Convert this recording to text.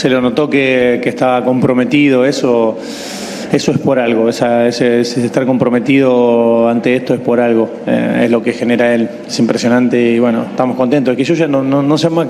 se lo notó que estaba comprometido, eso es por algo, ese estar comprometido ante esto es por algo, es lo que genera él, es impresionante y bueno, estamos contentos. Que yo ya no sé más